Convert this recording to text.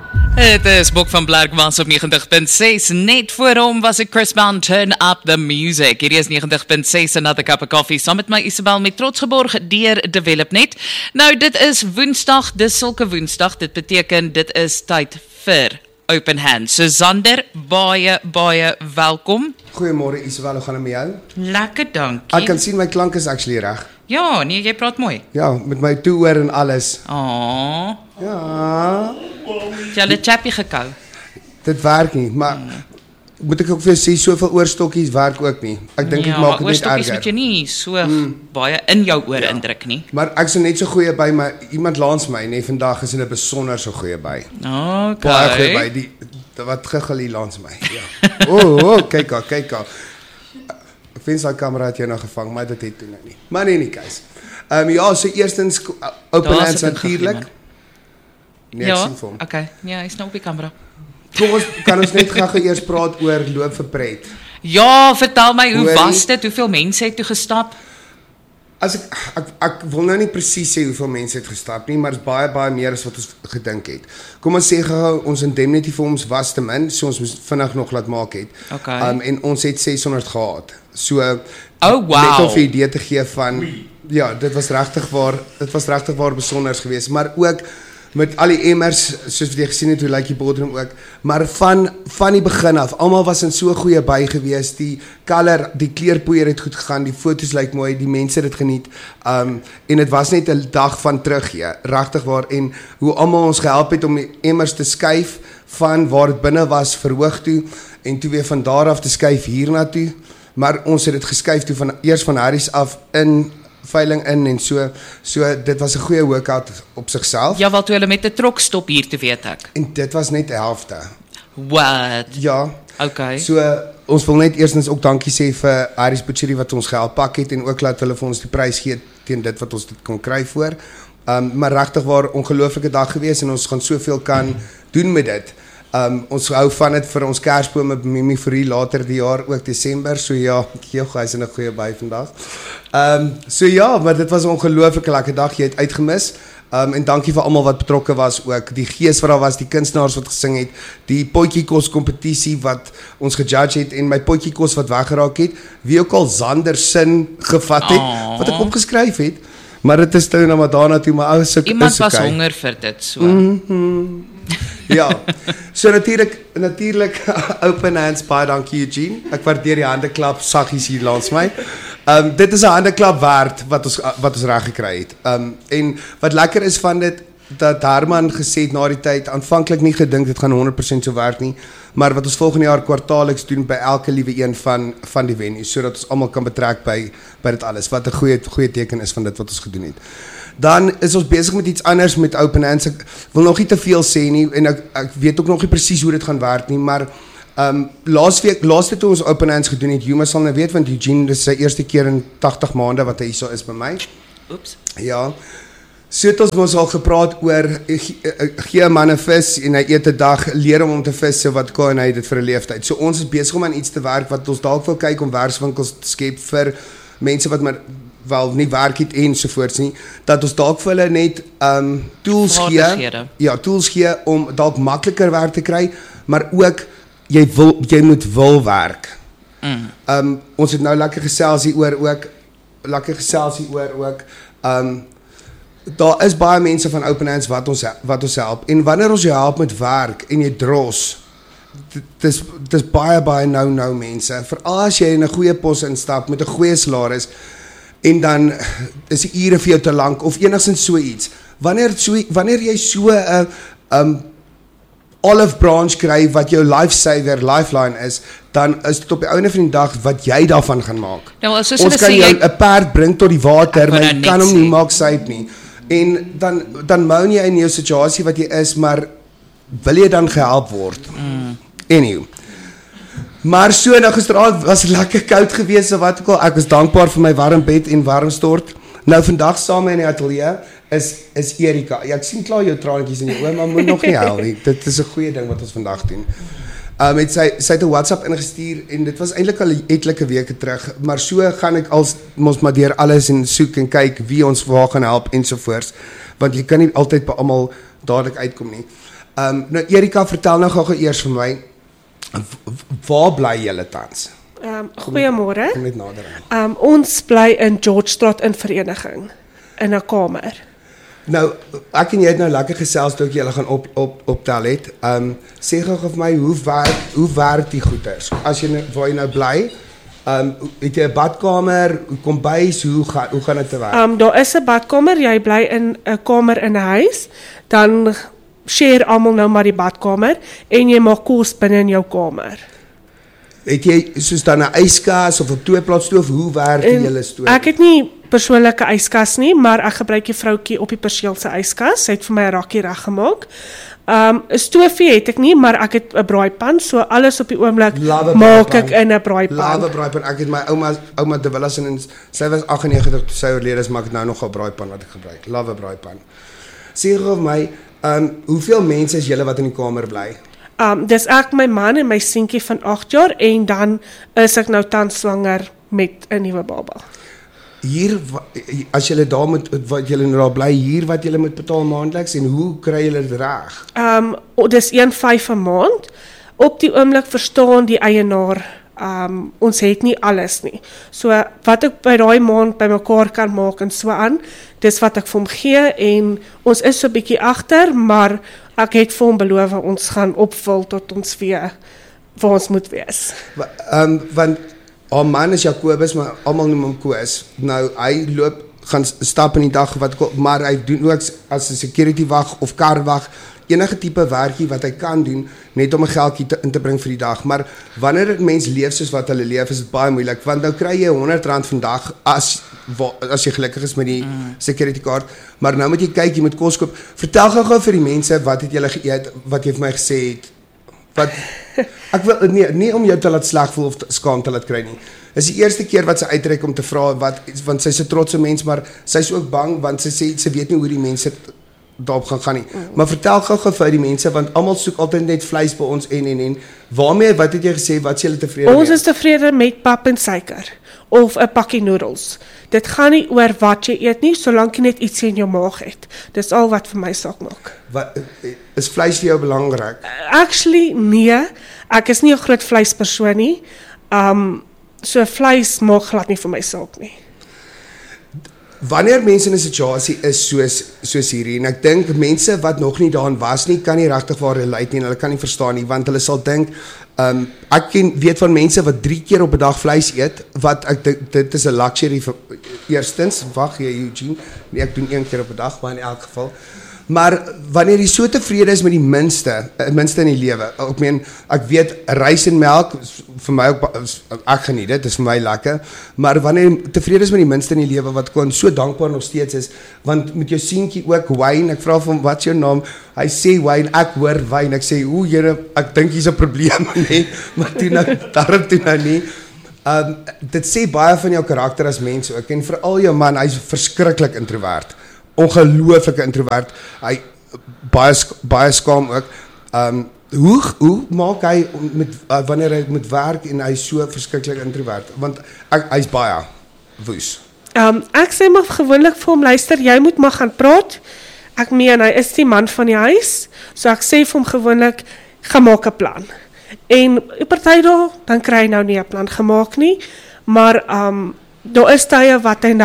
Het is Bok van Blerk was op 90.6. Net voor hom was ek Chris Brown, Turn Up the Music. Hier is 90.6, Another Cup of Coffee, saam met my Isabel met trots geborg deur Developnet. Nou, dit is Woensdag, dis sulke Woensdag, dit beteken dit is tyd vir Open Hands. So Zander, baie welkom. Goeiemôre Isabel, hoe gaan dit met jou? Lekker, dankie. Ek kan sien my klank is actually reg. Ja, nee, jy praat mooi. Ja, met my toehoor en alles. Oh. Ja. Jy het 'n chappie gekou. Dit werk nie, maar moet ek ook vir jou sê, soveel oorstokkies werk ook nie. Ek dink ek maak dit net oorstokkies moet jy erger. nie so baie in jou oor indruk nie. Maar ek is net so goeie by my, iemand laans my, nee, vandag is hulle besonder so goeie by. Okay. Baie goeie by, die wat giggel hier laans my, ja. Kyk al. Ek vind sy kamera het jou nou gevang, maar dit het toe nou nie. Maar nee, guys. Ja, so eerstens, Open Daar Hands sit dit natuurlijk. gegee, Nee, ek sien vir hom. Okay. Ja, hy's nou op die kamera. Kom ons, kan ons net gou eers praat oor loop vir pret. Ja, vertel my, hoe Hoorie? was dit? Hoeveel mense het toe gestap? As ek wil nou nie presies sê hoeveel mense het gestap nie, maar dit is baie meer as wat ons gedink het. Kom ons sê gou, ons indemnity vir ons was te min, so ons moes vinnig nog laat maak het. Okay. En ons het 600 gehad. So Oh, wow. net om vir 'n idee te gee van ja, dit was regtig waar besonders geweest, maar ook met al die emmers, soos wat jy gesien het, hoe lyk die boardroom ook, maar van die begin af, almal was in so goeie by gewees, die color, die kleurpoeier het goed gegaan, die foto's lyk mooi, die mense het dit geniet, en dit was net 'n dag van teruggee, regtig waar, en hoe almal ons gehelp het om die emmers te skuif, van waar dit binne was verhoog toe, en toe weer van daar af te skuif hiernatoe, maar ons het dit geskuif toe eers van Harry's af in veiling in en so dit was 'n goeie workout op sigself. Ja, wel toe hulle met 'n trok stop hier te weet ek. En dit was net die helfte. What? Ja. Okay. So ons wil net eerstens ook dankie sê vir Harry's Butchery wat ons gehelp pak het en ook laat hulle vir ons die prys gee teen dit wat ons dit kon kry voor. Maar regtig waar ongelooflike dag gewees en ons gaan soveel kan doen met dit. Ons hou van dit vir ons Kersbome Mimi vir later die jaar ook Desember. So ja, hy's in 'n goeie by vandag. So ja, maar dit was 'n ongelooflike lekker dag. Jy het uitgemis. En dankie vir almal wat betrokke was ook. Die gees wat daar was, die kunstenaars wat gesing het, die potjiekos kompetisie wat ons gejudge het en my potjiekos wat weggeraak het, wie ook al Zander sin gevat het, wat ek opgeskryf het. Maar dit is nou maar daarna toe, maar ou so iemand was honger vir dit so. Ja, so natuurlijk Open Hands, baie dankie Eugene. Ek waardeer die handeklap saggies hier langs my. Dit is 'n handeklap werd wat ons reg gekry het. En wat lekker is van dit, dat Herman gesê het na die tyd, aanvanklik nie gedink dit gaan 100% so werk nie, maar wat ons volgende jaar kwartaalliks doen by elke liewe een van die venues, sodat ons almal kan betrek by dit alles, wat 'n goeie teken is van dit wat ons gedoen het. Dan is ons besig met iets anders met Open Hands. Ek wil nog nie te veel sê nie en ek weet ook nog nie presies hoe dit gaan werk nie, maar laaste toe ons Open Hands gedoen het, Juma sal nou weet, want Eugene, dis sy eerste keer in 80 maande wat hy hier so is by my. Oeps. Ja. So het ons al gepraat oor gee 'n man 'n vis en hy eet 'n dag, leer hom om te vis, so wat kan hy dit vir 'n leeftyd. So ons is besig om aan iets te werk wat ons dalk wil kyk om werkswinkels te skep vir mense wat maar wel nie werk het ensovoorts nie, dat ons dalk vir hulle net tools gee om dalk makliker werk te kry, maar ook jy moet wil werk. Ons het nou lekker gesels hieroor ook. Daar is baie mense van Open Hands wat ons help, en wanneer ons jou help met werk en jy dros, dit is baie nou mense, veral as jy in 'n goeie pos instap met 'n goeie salaris en dan is die ure vir jou te lank of enigstens so iets. Wanneer jy so 'n olive branch kry wat jou lifeline is, dan is dit op die einde van die dag wat jy daarvan gaan maak. Nou, ons kan jou 'n perd bring tot die water, maar jy kan hom nie maak syp nie. En dan moan jy in jou situasie wat jy is, maar wil jy dan gehelp word? Anyway. Maar so nou gisteraand was het lekker koud geweest, wat ook al. Ek was dankbaar vir my warm bed en warm stort. Nou vandag saam in die ateljee is Erika. Ja, ek sien klaar jou traantjies in jou oë, maar moet nog nie huil nie. Dit is 'n goeie ding wat ons vandag doen. Sy het 'n WhatsApp ingestuur en dit was eintlik al etlike weke terug, maar so gaan ek mos maar deur alles en soek en kyk wie ons waar gaan help ensovoorts, want jy kan nie altyd by almal dadelik uitkom nie. Nou Erika, vertel nou gou eers vir my, waar bly julle tans? Goeiemôre. Kom net nader aan. Ons bly in Georgestraat in Vereniging, in 'n kamer. Nou, ek en jy het nou lekker gesels toe ek julle gaan optel het. Sê gou vir my, hoe werk die goeders? As jy nou, waar jy nou bly, het jy 'n badkamer, kombuis, hoe gaan dit te werk? Daar is 'n badkamer, jy bly in 'n kamer in 'n huis, dan share almal nou maar die badkamer en jy maak kos binne in jou kamer. Het jy soos dan 'n yskas of 'n tweeplaasstoof, hoe werk die hele storie? Ek het nie persoonlike yskas nie, maar ek gebruik die vroutjie op die perseel se yskas. Sy het vir my 'n rakkie reggemaak. 'n Stoofie het ek nie, maar ek het 'n braaipan, so alles op die oomblik maak ek in 'n braaipan. Love 'n braaipan. Ek het my ouma de Villas en sy was 98 toe sy oorlede is, maar ek het nou nog 'n braaipan wat ek gebruik. Love 'n braaipan. Sê gou vir my, hoeveel mense is julle wat in die kamer bly? Dis ek, my man en my seentjie van 8 jaar en dan is ek nou tans swanger met 'n nuwe baba. Hier, as julle daar moet, wat julle nou daar bly, hier wat julle moet betaal maandeliks en hoe kry julle dit reg? Dis 1,5 'n maand. Op die oomblik verstaan die eienaar, ons het nie alles nie. So wat ek by daai maand bymekaar kan maak en so aan, dis wat ek vir hom gee en ons is so 'n bietjie agter, maar ek het vir hom beloof ons gaan opvul tot ons weer waar ons moet wees. Want haar man is Jacobus, maar almal noem hom Koos. Nou hy gaan stap in die dag maar hy doen ook as 'n security wag of karwag, enige tipe werkie wat hy kan doen net om 'n geldjie in te bring vir die dag. Maar wanneer 'n mens leef soos wat hulle leef, is dit baie moeilik want nou kry jy R100 vandag as jy gelukkig is met die security card. Maar nou moet jy kyk, jy moet kos koop. Vertel gou vir die mense, wat het julle geëet, wat jy vir my gesê het? Wat ek wil nie om jou te laat sleg voel of skaam te laat kry nie. Dis die eerste keer wat sy uitreik om te vra want sy's 'n trotse mens, maar sy's ook bang want sy sê sy weet nie hoe die mense daarop gaan nie. Maar vertel gou vir die mense want almal soek altyd net vleis by ons en waarmee, wat het jy gesê, wat is julle tevrede Ons is tevrede met pap en suiker of 'n pakkie noedels. Dit gaan nie oor wat jy eet nie, solank jy net iets in jou maag het. Dis al wat vir my saak maak. Is vleis vir jou belangrik? Actually nee, ek is nie 'n groot vleispersoon nie. So vleis maak glad nie vir my saak nie. Wanneer mense in 'n situasie is soos hierdie, en ek dink mense wat nog nie daarin was nie, kan nie regtig waar relate nie, hulle kan nie verstaan nie, want hulle sal dink, ek weet van mense wat 3 keer op 'n dag vleis eet, wat ek dink, dit is 'n luxury vir, eerstens, wag jy Eugene, nee, ek doen 1 keer op 'n dag, maar in elk geval, maar wanneer jy so tevrede is met die minste in die lewe, ek meen, ek weet, rys en melk, vir my ook, ek geniet dit is vir my lekker, maar wanneer jy tevrede is met die minste in die lewe, wat kon so dankbaar nog steeds is, want met jou seentjie ook, Wayne, ek vra vir hom, wat is jou naam, hy sê Wayne, ek hoor Wayne, ek sê, Here, ek dink hier's 'n probleem, nee, maar toe nou nie, dit sê baie van jou karakter as mens ook, en veral jou man, hy's verskriklik introvert, ongelooflike introvert, hy baie skaam ook. Hoe maak hy wanneer hy moet werk en hy so verskriklik introvert? Want hy's baie woes. Ek sê maar gewoonlik vir hom, luister, jy moet maar gaan praat. Ek meen, hy is die man van die huis, so ek sê vir hom gewoonlik, gaan maak 'n plan. En op party dan kry hy nou nie 'n plan gemaak nie, maar daar is tye wat hy